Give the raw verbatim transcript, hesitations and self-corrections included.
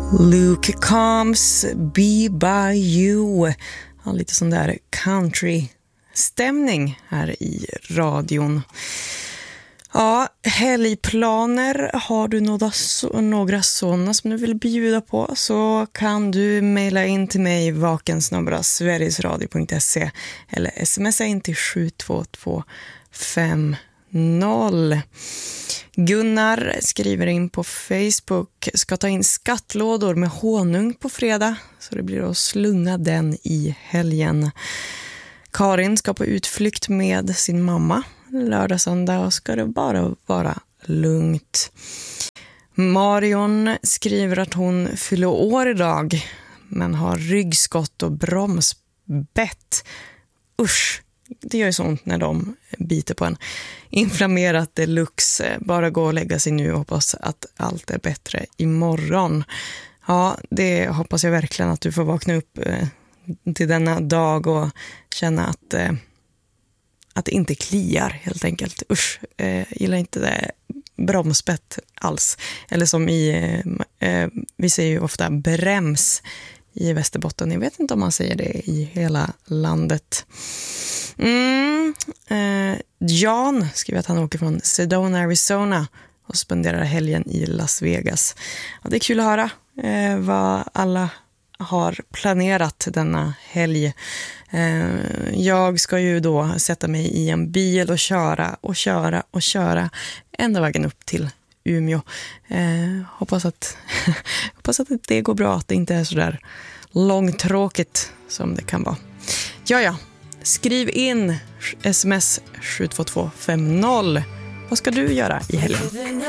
Luke Combs, Be By You. Ja, lite sån där country-stämning här i radion. Ja, helgplaner. Har du några, några sådana som du vill bjuda på, så kan du mejla in till mig vakensnabel-a sverigesradio punkt se eller smsa in till sju två två fem noll. Gunnar skriver in på Facebook: ska ta in skattlådor med honung på fredag, så det blir att slunga den i helgen. Karin ska på utflykt med sin mamma lördag söndag och ska det bara vara lugnt. Marion skriver att hon fyller år idag men har ryggskott och bromsbett. Usch, det gör ju sånt när de biter på en. Inflammerat deluxe. Bara gå och lägga sig nu och hoppas att allt är bättre imorgon. Ja, det hoppas jag verkligen, att du får vakna upp eh, till denna dag och känna att, eh, att det inte kliar helt enkelt. Usch, eh, gillar inte det bromsbett alls. Eller som i, eh, eh, vi säger ju ofta brems i Västerbotten. Jag vet inte om man säger det i hela landet. Mm, eh, Jan skriver att han åker från Sedona, Arizona och spenderar helgen i Las Vegas. Ja, det är kul att höra eh, vad alla har planerat denna helg. Eh, jag ska ju då sätta mig i en bil och köra och köra och köra ända vägen upp till Umeå. Eh, hoppas att hoppas att det går bra, att det inte är så där långtråkigt som det kan vara. Ja, ja. Skriv in sms sju två två fem noll. Vad ska du göra i helgen?